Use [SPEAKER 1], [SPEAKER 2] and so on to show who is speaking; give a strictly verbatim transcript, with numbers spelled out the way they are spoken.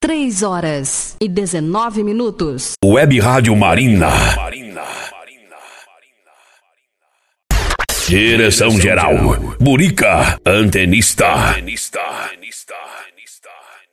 [SPEAKER 1] três horas e dezenove minutos.
[SPEAKER 2] Web Rádio Marina. Direção geral, Burica, antenista.